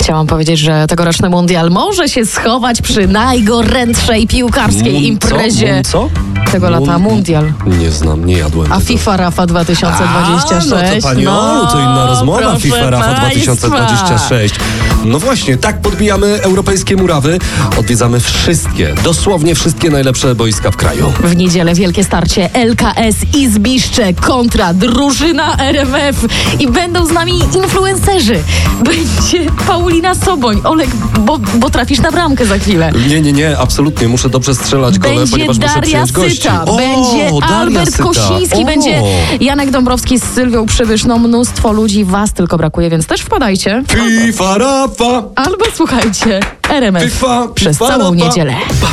Chciałam powiedzieć, że tegoroczny mundial może się schować przy najgorętszej piłkarskiej imprezie tego lata. Mundial. Nie znam, nie jadłem A tego. FIFA Rafa 2026. No to pani Olu, to inna rozmowa. FIFA Rafa 2026. No właśnie, tak podbijamy europejskie murawy. Odwiedzamy wszystkie, dosłownie wszystkie najlepsze boiska w kraju. W niedzielę wielkie starcie LKS i Zbiszcze kontra drużyna RMF. I będą z nami influencerzy. Będzie Paulina Soboń. Olek, bo trafisz na bramkę za chwilę. Nie, absolutnie. Muszę dobrze strzelać gole, ponieważ muszę przyjąć gości. Syta, będzie Albert Kosiński, będzie Janek Dąbrowski z Sylwią Przybysz. No mnóstwo ludzi, was tylko brakuje, więc też wpadajcie. FIFA Rafa! Albo słuchajcie, RMF FIFA przez całą Rafa. niedzielę.